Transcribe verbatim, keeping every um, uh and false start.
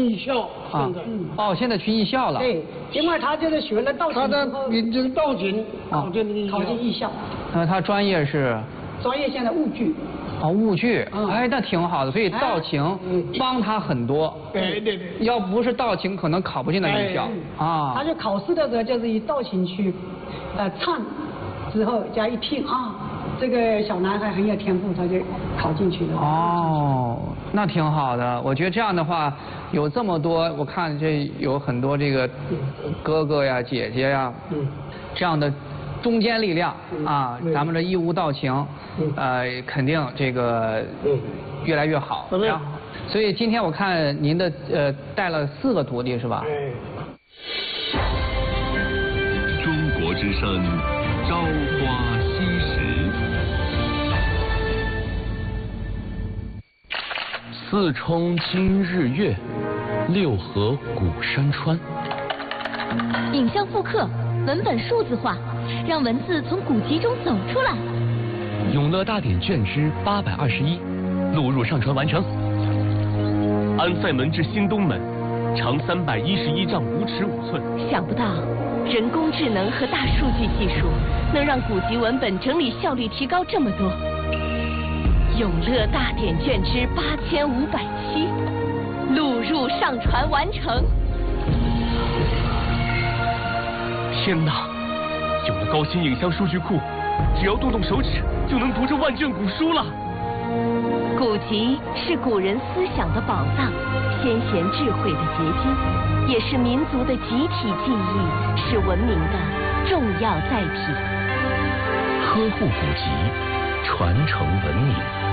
艺校。 啊，哦，现在去艺校了。 对，因为他就是学了道琴他的之后， 民间道琴考进艺校。 考进艺校。 那他专业是？ 专业现在务剧。 哦，务剧， 嗯、 哎，那挺好的，所以道琴帮他很多。 对对对。 要不是道琴，可能考不进那艺校、 哎、 啊。 他就考试的时候就是以道琴去，呃，唱，之后加一听啊，这个小男孩很有天赋，他就考进去了。 哦，那挺好的。我觉得这样的话，有这么多，我看这有很多这个哥哥呀、姐姐呀，嗯，这样的。中坚力量啊，咱们这义乌道情，呃，肯定这个越来越好。然后，所以今天我看您的呃带了四个徒弟是吧？ 中国之声，朝花夕拾。四冲今日月，六合古山川。 影像复刻，文本数字化。让文字从古籍中走出来。 永乐大典卷之八百二十一，录入上传完成。安塞门至新东门，长三百一十一丈五尺五寸。 想不到，人工智能和大数据技术能让古籍文本整理效率提高这么多。永乐大典卷之八千五百七，录入上传完成。 天哪！有了高新影像数据库，只要动动手指就能读这万卷古书了。 古籍是古人思想的宝藏，先贤智慧的结晶，也是民族的集体记忆，是文明的重要载体。 呵护古籍，传承文明。